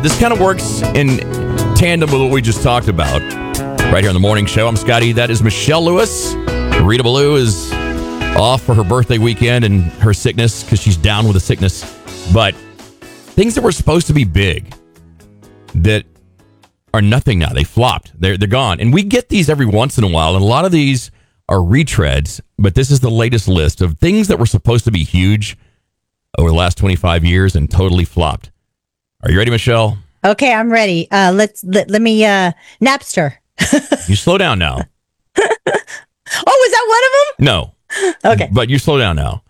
This kind of works in tandem with what we just talked about right here on the morning show. I'm Scotty. That is Michelle Lewis. Rita Ballou is off for her birthday weekend and her sickness because she's down with a sickness. But things that were supposed to be big that are nothing now. They flopped. They're gone. And we get these every once in a while. And a lot of these are retreads. But this is the latest list of things that were supposed to be huge over the last 25 years and totally flopped. Are you ready, Michelle? Okay, I'm ready. Let me Napster. You slow down now. Oh, was that one of them? No. Okay. But you slow down now.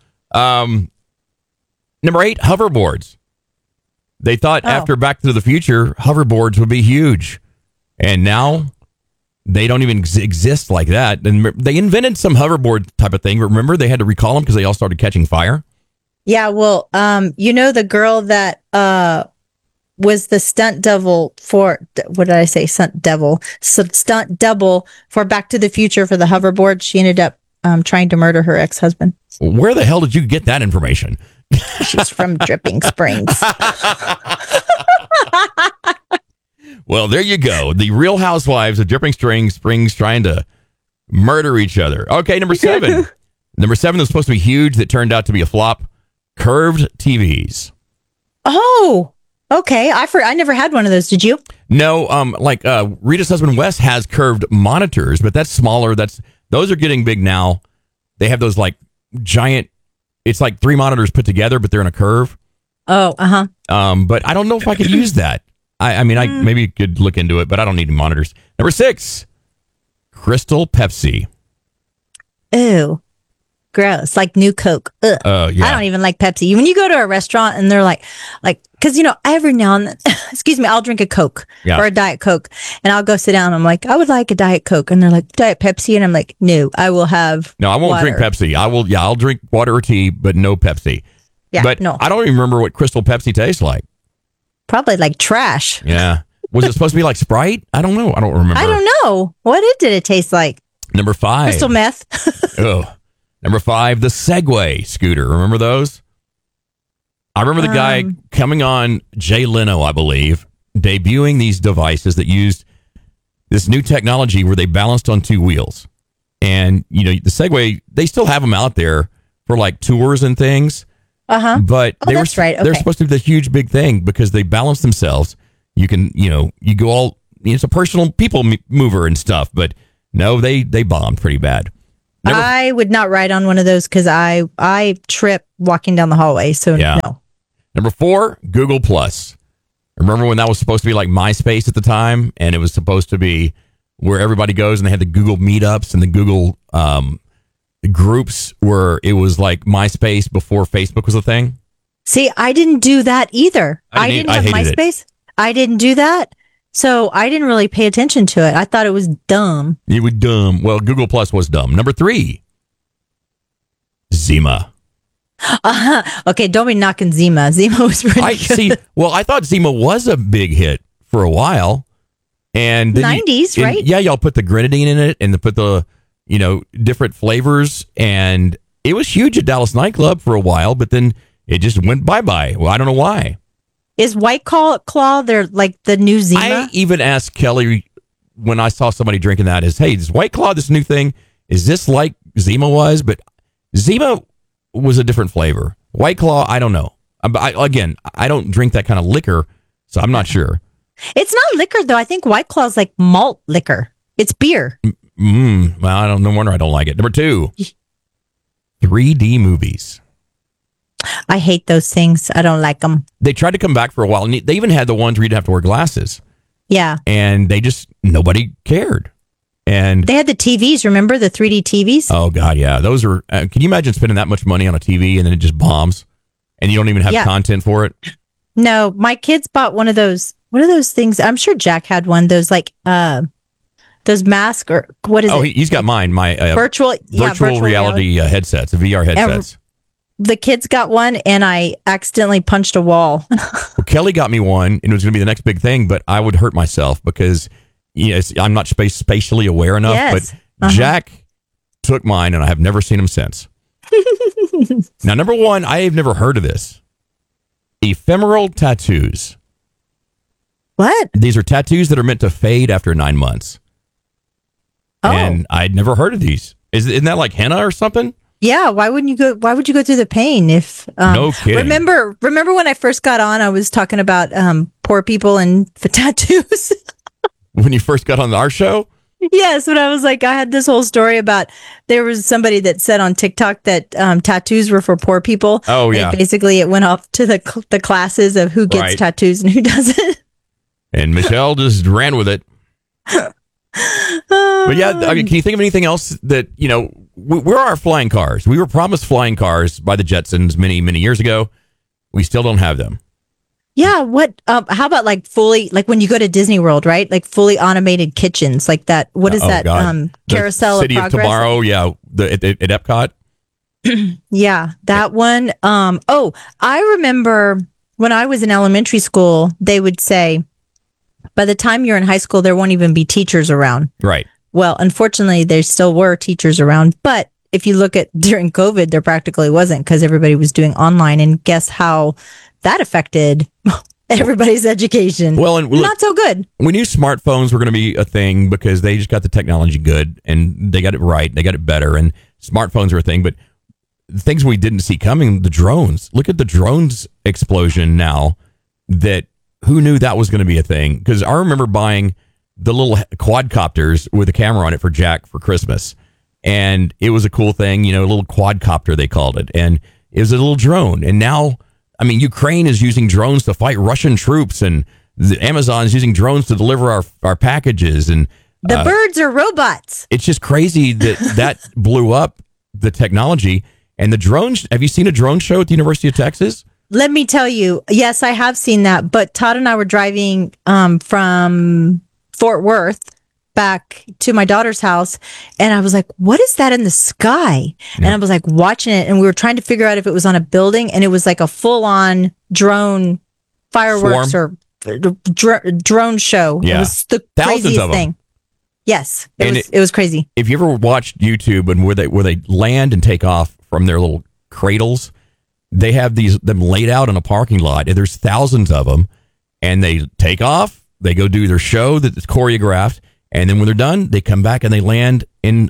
Number 8, hoverboards. They thought after Back to the Future, hoverboards would be huge. And now they don't even exist like that. And they invented some hoverboard type of thing. Remember, they had to recall them because they all started catching fire? Yeah, well, the girl that was the stunt double for, what did I say? Stunt double for Back to the Future for the hoverboard. She ended up trying to murder her ex-husband. Where the hell did you get that information? She's from Dripping Springs. Well, there you go. The Real Housewives of Dripping Springs trying to murder each other. Okay, number 7. Number 7 was supposed to be huge that turned out to be a flop. Curved TVs. Oh, okay. I never had one of those. Did you? No, Rita's husband Wes has curved monitors, but that's smaller. Those are getting big now. They have those like giant. It's like 3 monitors put together, but they're in a curve. Oh, But I don't know if I could use that. I maybe could look into it, but I don't need monitors. Number 6, Crystal Pepsi. Ew. Gross. Like new Coke. Ugh. Yeah. I don't even like Pepsi. When you go to a restaurant and they're like, because, every now and then, excuse me, I'll drink a Coke or a Diet Coke and I'll go sit down. And I'm like, I would like a Diet Coke. And they're like, Diet Pepsi. And I'm like, no, I will have No, I won't water. drink Pepsi. I'll drink water or tea, but no Pepsi. Yeah, but no. I don't even remember what Crystal Pepsi tastes like. Probably like trash. Yeah. Was it supposed to be like Sprite? I don't know. I don't remember. I don't know. What did it taste like? Number 5. Crystal meth. Ugh. Number 5, the Segway scooter. Remember those? I remember the guy coming on Jay Leno, I believe, debuting these devices that used this new technology where they balanced on 2 wheels. And, the Segway, they still have them out there for like tours and things. But they're supposed to be the huge big thing because they balance themselves. You can, you go all, it's a personal people mover and stuff. But no, they bombed pretty bad. I would not ride on one of those because I trip walking down the hallway. So no. Number 4, Google Plus. Remember when that was supposed to be like MySpace at the time, and it was supposed to be where everybody goes, and they had the Google meetups and the Google groups where it was like MySpace before Facebook was a thing. See, I didn't do that either. I didn't have MySpace. I didn't do that. So I didn't really pay attention to it. I thought it was dumb. It was dumb. Well, Google Plus was dumb. Number 3, Zima. Okay, don't be knocking Zima. Zima was pretty good. I thought Zima was a big hit for a while. And 90s, right? Yeah, y'all put the grenadine in it and put the, different flavors. And it was huge at Dallas Nightclub for a while, but then it just went bye-bye. Well, I don't know why. Is White Claw, they're like the new Zima? I even asked Kelly when I saw somebody drinking that hey, is White Claw this new thing? Is this like Zima was? But Zima was a different flavor. White Claw, I don't know. I don't drink that kind of liquor, so I'm not sure. It's not liquor, though. I think White Claw is like malt liquor. It's beer. Well, no wonder I don't like it. Number 2, 3D movies. I hate those things. I don't like them. They tried to come back for a while, and they even had the ones where you'd have to wear glasses. Yeah. And nobody cared. And they had the TVs, remember? The 3D TVs? Oh, God, yeah. Those are, can you imagine spending that much money on a TV and then it just bombs? And you don't even have content for it? No, my kids bought one of those. What are those things? I'm sure Jack had one. Those like, those masks or what is it? Oh, he's got mine. My virtual reality headsets, VR headsets. The kids got one, and I accidentally punched a wall. Well, Kelly got me one, and it was going to be the next big thing, but I would hurt myself because I'm not spatially aware enough. Yes. But Jack took mine, and I have never seen him since. Now, number 1, I have never heard of this. Ephemeral tattoos. What? These are tattoos that are meant to fade after 9 months. Oh. And I'd never heard of these. Isn't that like henna or something? Yeah, why would you go through the pain if No kidding. Remember when I first got on, I was talking about poor people and for tattoos. When you first got on our show? Yes, when I was like, I had this whole story about there was somebody that said on TikTok that tattoos were for poor people. Oh, yeah. And basically, it went off to the classes of who gets Right. tattoos and who doesn't. And Michelle just ran with it. But yeah, I mean, can you think of anything else that, you know, where are our flying cars? We were promised flying cars by the Jetsons many, many years ago. We still don't have them. Yeah, what? How about like fully, like when you go to Disney World, right? Like fully automated kitchens, like that. What is that? God. Carousel The City of of Progress. Tomorrow, yeah, at Epcot. Yeah, that one. I remember when I was in elementary school, they would say, by the time you're in high school, there won't even be teachers around. Right. Well, unfortunately, there still were teachers around. But if you look at during COVID, there practically wasn't because everybody was doing online. And guess how that affected everybody's education? Well, and look, not so good. we knew smartphones were going to be a thing because they just got the technology good and they got it right. They got it better. And smartphones are a thing. But the things we didn't see coming, the drones. Look at the drones explosion now. That who knew that was going to be a thing? Because I remember buying the little quadcopters with a camera on it for Jack for Christmas. And it was a cool thing, you know, a little quadcopter, they called it. And it was a little drone. And now, I mean, Ukraine is using drones to fight Russian troops, and Amazon is using drones to deliver our packages. And The birds are robots. it's just crazy that blew up the technology. And the drones, have you seen a drone show at the University of Texas? Let me tell you, yes, I have seen that. But Todd and I were driving from Fort Worth back to my daughter's house, and I was like, what is that in the sky? And I was like watching it, and we were trying to figure out if it was on a building, and it was like a full-on drone fireworks or drone show. Yeah. It was the Thousands craziest of them. thing. Yes, And it was crazy. If you ever watched YouTube and where they land and take off from their little cradles, they have them laid out in a parking lot, and there's thousands of them, and they take off, they go do their show that's choreographed, and then when they're done, they come back and they land in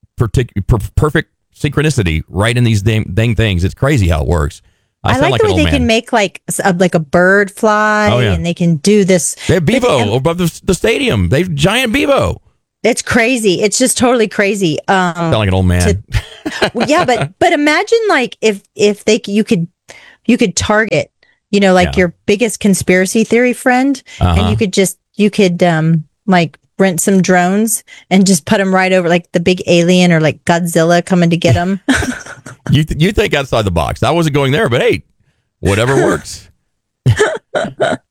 perfect synchronicity right in these dang things. It's crazy how it works. I sound like the an way old they man. can make like a bird fly, Oh, yeah. and they can do this. They have But Bevo above the stadium. They have giant Bevo. It's crazy. It's just totally crazy. Sound like an old man. Well, yeah, but imagine like if you could target, you know, like Yeah. your biggest conspiracy theory friend, Uh-huh. and you could like rent some drones and just put them right over like the big alien or like Godzilla coming to get them. You think outside the box. I wasn't going there, but hey, whatever works. But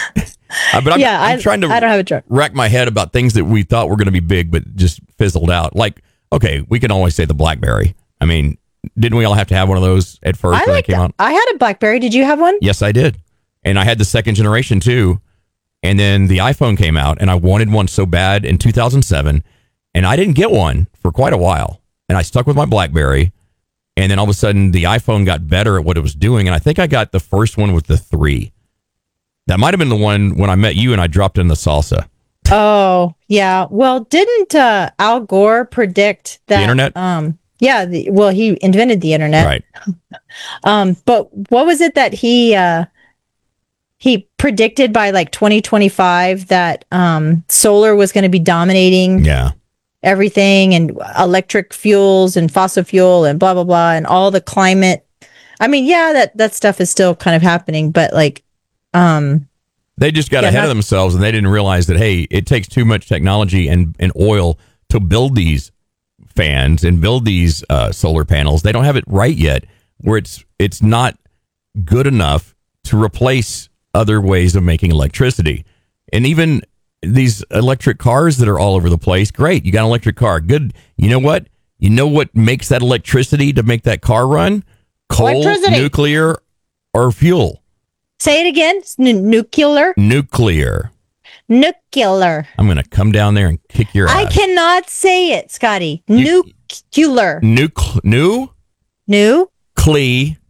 I'm trying to I don't have a drone. rack my head about things that we thought were going to be big, but just fizzled out. Like, okay, we can always say the BlackBerry. I mean, didn't we all have to have one of those at first when it came out? I had a BlackBerry. Did you have one? Yes, I did. And I had the second generation too. And then the iPhone came out, and I wanted one so bad in 2007. And I didn't get one for quite a while. And I stuck with my BlackBerry. And then all of a sudden, the iPhone got better at what it was doing. And I think I got the first one with the 3. That might have been the one when I met you and I dropped in the salsa. Oh, yeah. Well, didn't Al Gore predict that The internet? Yeah, well, he invented the internet. Right. But what was it that he predicted by like 2025 that solar was going to be dominating Yeah. everything, and electric fuels and fossil fuel and blah blah blah, and all the climate. I mean, yeah, that stuff is still kind of happening, but like They just got Yeah, ahead not- of themselves, and they didn't realize that, hey, it takes too much technology and oil to build these fans and build these solar panels. They don't have it right yet, where it's not good enough to replace other ways of making electricity. And even these electric cars that are all over the place, great, you got an electric car, good. You know what? You know what makes that electricity to make that car run? Coal, Electricity. nuclear, or fuel? say it again. Nuclear. Nuclear. Nuclear. I'm going to come down there and kick your I ass. cannot say it, Scotty. You- Nuclear. Nuclear.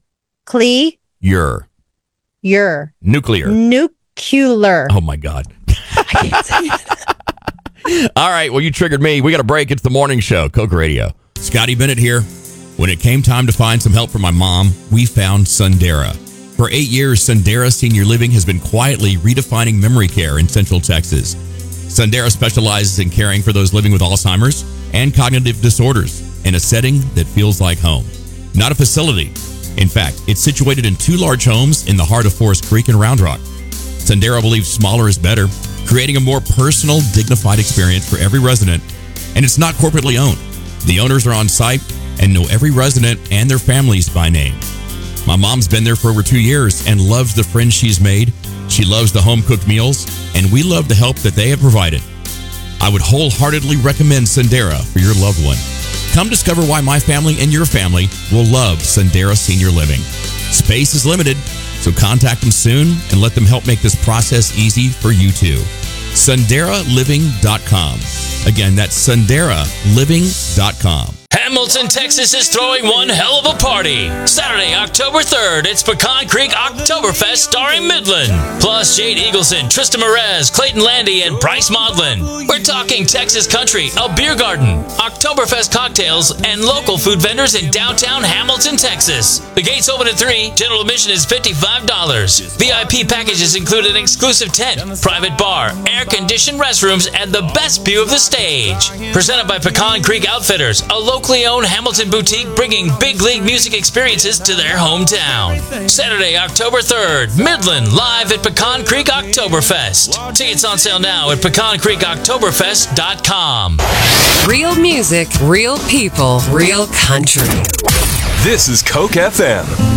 Nuclear. Nuclear. Nuclear. Oh my God. I can't say it. All right, well, you triggered me. We got a break. It's the morning show, Coke Radio. Scotty Bennett here. When it came time to find some help for my mom, we found Sundera. For 8 years, Sundera Senior Living has been quietly redefining memory care in Central Texas. Sundera specializes in caring for those living with Alzheimer's and cognitive disorders in a setting that feels like home. Not a facility. In fact, it's situated in 2 large homes in the heart of Forest Creek and Round Rock. Sundera believes smaller is better, creating a more personal, dignified experience for every resident, and it's not corporately owned. The owners are on site and know every resident and their families by name. My mom's been there for over 2 years and loves the friends she's made. She loves the home-cooked meals, and we love the help that they have provided. I would wholeheartedly recommend Sundera for your loved one. Come discover why my family and your family will love Sundera Senior Living. Space is limited, so contact them soon and let them help make this process easy for you too. SunderaLiving.com. Again, that's SunderaLiving.com. Hamilton, Texas is throwing one hell of a party. Saturday, October 3rd, it's Pecan Creek Oktoberfest starring Midland. Plus Jade Eagleson, Tristan Merez, Clayton Landy, and Bryce Maudlin. We're talking Texas country, a beer garden, Oktoberfest cocktails, and local food vendors in downtown Hamilton, Texas. The gates open at 3. General admission is $55. VIP packages include an exclusive tent, private bar, air-conditioned restrooms, and the best view of the stage. Presented by Pecan Creek Outfitters, a locally owned Hamilton boutique bringing big league music experiences to their hometown. Saturday, October 3rd, Midland live at Pecan Creek Oktoberfest. Tickets on sale now at pecancreekoktoberfest.com. Real music, real people, real country. This is Coke FM.